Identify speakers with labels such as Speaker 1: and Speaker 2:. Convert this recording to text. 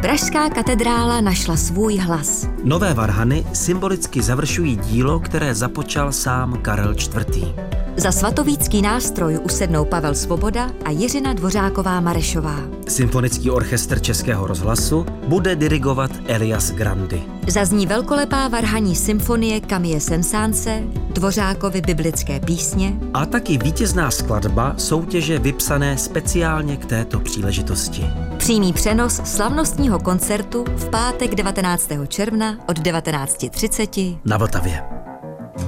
Speaker 1: Pražská katedrála našla svůj hlas.
Speaker 2: Nové varhany symbolicky završují dílo, které započal sám Karel IV.
Speaker 1: Za svatovícký nástroj usednou Pavel Svoboda a Jiřina Dvořáková-Marešová.
Speaker 2: Symfonický orchestr Českého rozhlasu bude dirigovat Elias Grandi.
Speaker 1: Zazní velkolepá varhanní symfonie Camille Saint-Saënse, Dvořákovy biblické písně
Speaker 2: A taky vítězná skladba soutěže vypsané speciálně k této příležitosti.
Speaker 1: Přímý přenos slavnostního koncertu v pátek 19. června od 19:30
Speaker 2: Na Vltavě.